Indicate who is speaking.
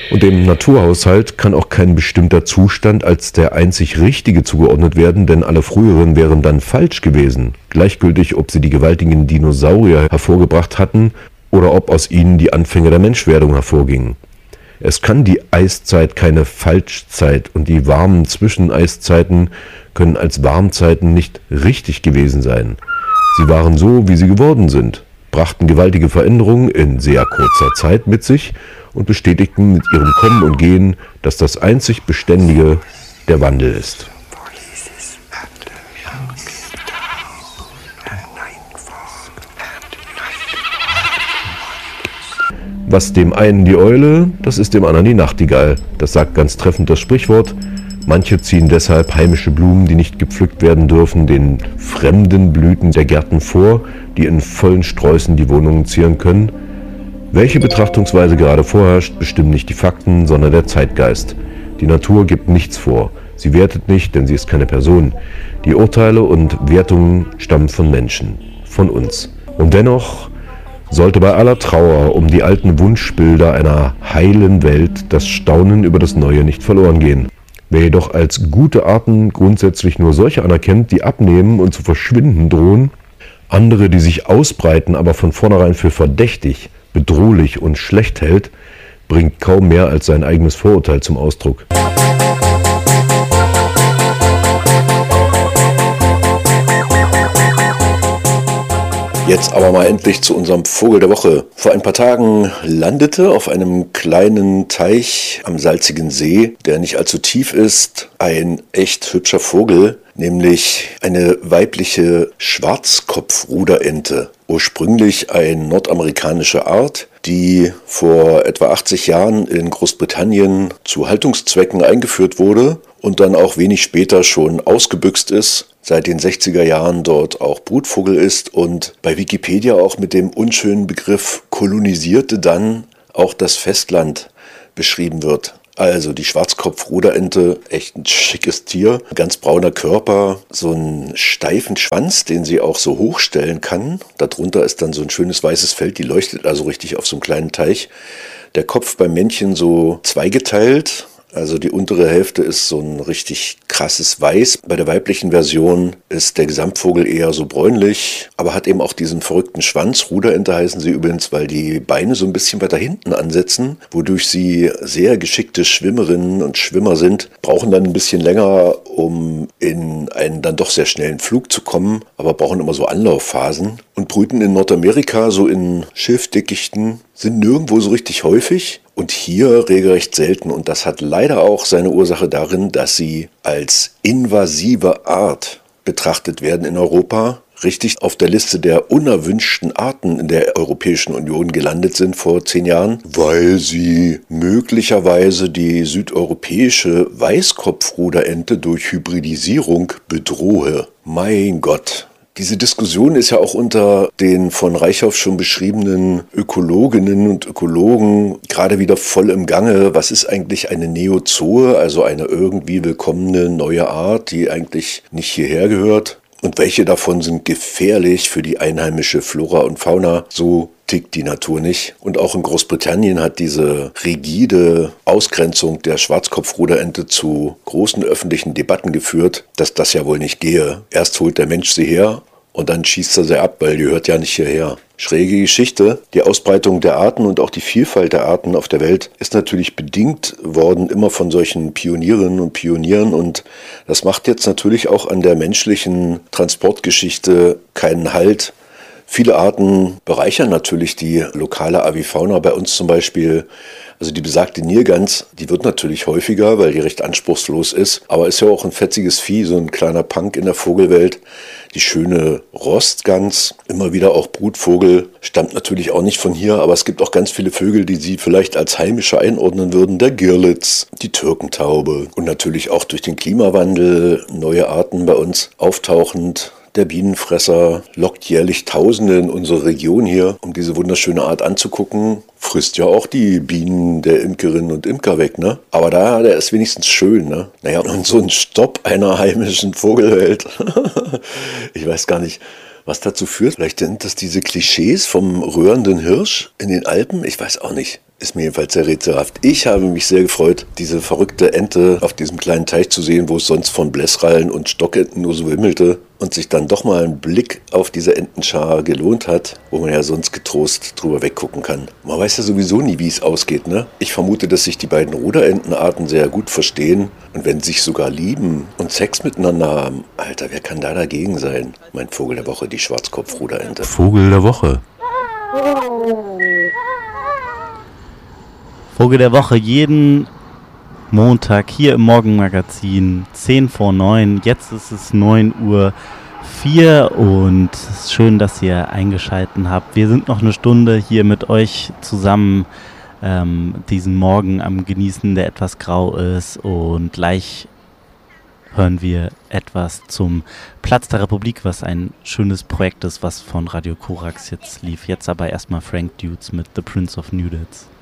Speaker 1: Und dem Naturhaushalt kann auch kein bestimmter Zustand als der einzig richtige zugeordnet werden, denn alle früheren wären dann falsch gewesen. Gleichgültig, ob sie die gewaltigen Dinosaurier hervorgebracht hatten oder ob aus ihnen die Anfänge der Menschwerdung hervorgingen. Es kann die Eiszeit keine Falschzeit und die warmen Zwischeneiszeiten können als Warmzeiten nicht richtig gewesen sein. Sie waren so, wie sie geworden sind, brachten gewaltige Veränderungen in sehr kurzer Zeit mit sich und bestätigten mit ihrem Kommen und Gehen, dass das einzig Beständige der Wandel ist. Was dem einen die Eule, das ist dem anderen die Nachtigall. Das sagt ganz treffend das Sprichwort. Manche ziehen deshalb heimische Blumen, die nicht gepflückt werden dürfen, den fremden Blüten der Gärten vor, die in vollen Sträußen die Wohnungen zieren können. Welche Betrachtungsweise gerade vorherrscht, bestimmen nicht die Fakten, sondern der Zeitgeist. Die Natur gibt nichts vor. Sie wertet nicht, denn sie ist keine Person. Die Urteile und Wertungen stammen von Menschen, von uns. Und dennoch sollte bei aller Trauer um die alten Wunschbilder einer heilen Welt das Staunen über das Neue nicht verloren gehen. Wer jedoch als gute Arten grundsätzlich nur solche anerkennt, die abnehmen und zu verschwinden drohen, andere, die sich ausbreiten, aber von vornherein für verdächtig, bedrohlich und schlecht hält, bringt kaum mehr als sein eigenes Vorurteil zum Ausdruck. Jetzt aber mal endlich zu unserem Vogel der Woche. Vor ein paar Tagen landete auf einem kleinen Teich am salzigen See, der nicht allzu tief ist, ein echt hübscher Vogel, nämlich eine weibliche Schwarzkopfruderente. Ursprünglich eine nordamerikanische Art, die vor etwa 80 Jahren in Großbritannien zu Haltungszwecken eingeführt wurde und dann auch wenig später schon ausgebüxt ist, seit den 60er Jahren dort auch Brutvogel ist und bei Wikipedia auch mit dem unschönen Begriff kolonisierte dann auch das Festland beschrieben wird. Also die Schwarzkopfruderente, echt ein schickes Tier, ganz brauner Körper, so einen steifen Schwanz, den sie auch so hochstellen kann. Darunter ist dann so ein schönes weißes Feld, die leuchtet also richtig auf so einem kleinen Teich. Der Kopf beim Männchen so zweigeteilt. Also die untere Hälfte ist so ein richtig krasses Weiß. Bei der weiblichen Version ist der Gesamtvogel eher so bräunlich, aber hat eben auch diesen verrückten Schwanz. Ruderente heißen sie übrigens, weil die Beine so ein bisschen weiter hinten ansetzen, wodurch sie sehr geschickte Schwimmerinnen und Schwimmer sind, brauchen dann ein bisschen länger, um in einen dann doch sehr schnellen Flug zu kommen, aber brauchen immer so Anlaufphasen und brüten in Nordamerika so in Schilfdickichten, sind nirgendwo so richtig häufig. Und hier regelrecht selten. Und das hat leider auch seine Ursache darin, dass sie als invasive Art betrachtet werden in Europa. Richtig auf der Liste der unerwünschten Arten in der Europäischen Union gelandet sind vor 10 Jahren, weil sie möglicherweise die südeuropäische Weißkopfruderente durch Hybridisierung bedrohe. Mein Gott. Diese Diskussion ist ja auch unter den von Reichhoff schon beschriebenen Ökologinnen und Ökologen gerade wieder voll im Gange. Was ist eigentlich eine Neozoe, also eine irgendwie willkommene neue Art, die eigentlich nicht hierher gehört? Und welche davon sind gefährlich für die einheimische Flora und Fauna? So tickt die Natur nicht. Und auch in Großbritannien hat diese rigide Ausgrenzung der Schwarzkopfruderente zu großen öffentlichen Debatten geführt, dass das ja wohl nicht gehe. Erst holt der Mensch sie her und dann schießt er sie ab, weil die hört ja nicht hierher. Schräge Geschichte. Die Ausbreitung der Arten und auch die Vielfalt der Arten auf der Welt ist natürlich bedingt worden immer von solchen Pionierinnen und Pionieren und das macht jetzt natürlich auch an der menschlichen Transportgeschichte keinen Halt. Viele Arten bereichern natürlich die lokale Avifauna. Bei uns zum Beispiel, also die besagte Nilgans, die wird natürlich häufiger, weil die recht anspruchslos ist. Aber ist ja auch ein fetziges Vieh, so ein kleiner Punk in der Vogelwelt. Die schöne Rostgans, immer wieder auch Brutvogel, stammt natürlich auch nicht von hier. Aber es gibt auch ganz viele Vögel, die sie vielleicht als heimische einordnen würden. Der Girlitz, die Türkentaube und natürlich auch durch den Klimawandel neue Arten bei uns auftauchend. Der Bienenfresser lockt jährlich Tausende in unsere Region hier, um diese wunderschöne Art anzugucken. Frisst ja auch die Bienen der Imkerinnen und Imker weg, ne? Aber der ist wenigstens schön, ne? Naja, und so ein Stopp einer heimischen Vogelwelt. Ich weiß gar nicht, was dazu führt. Vielleicht sind das diese Klischees vom rührenden Hirsch in den Alpen. Ich weiß auch nicht. Ist mir jedenfalls sehr rätselhaft. Ich habe mich sehr gefreut, diese verrückte Ente auf diesem kleinen Teich zu sehen, wo es sonst von Blässrallen und Stockenten nur so wimmelte und sich dann doch mal ein Blick auf diese Entenschar gelohnt hat, wo man ja sonst getrost drüber weggucken kann. Man weiß ja sowieso nie, wie es ausgeht, ne? Ich vermute, dass sich die beiden Ruderentenarten sehr gut verstehen und wenn sie sich sogar lieben und Sex miteinander haben. Alter, wer kann da dagegen sein? Mein Vogel der Woche, die Schwarzkopfruderente.
Speaker 2: Vogel der Woche.
Speaker 3: Vogel der Woche jeden Montag hier im Morgenmagazin, 10 vor 9. Jetzt ist es 9:04 Uhr und es ist schön, dass ihr eingeschaltet habt. Wir sind noch eine Stunde hier mit euch zusammen diesen Morgen am Genießen, der etwas grau ist, und gleich hören wir etwas zum Platz der Republik, was ein schönes Projekt ist, was von Radio Korax jetzt lief. Jetzt aber erstmal Frank Dudes mit The Prince of Nudits.